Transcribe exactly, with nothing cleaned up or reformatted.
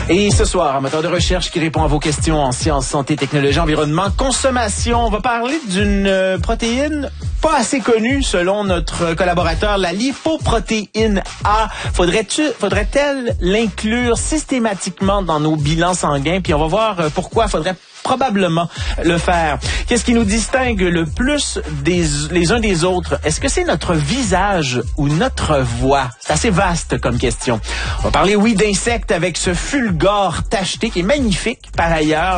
Et ce soir, un moteur de recherche qui répond à vos questions en sciences, santé, technologie, environnement, consommation. On va parler d'une euh, protéine pas assez connue selon notre collaborateur, la lipoprotéine A. Faudrait-tu, faudrait-elle l'inclure systématiquement dans nos bilans sanguins? Puis on va voir euh, pourquoi faudrait probablement le faire. Qu'est-ce qui nous distingue le plus des, les uns des autres? Est-ce que c'est notre visage ou notre voix? C'est assez vaste comme question. On va parler, oui, d'insectes avec ce fulgore tacheté qui est magnifique par ailleurs.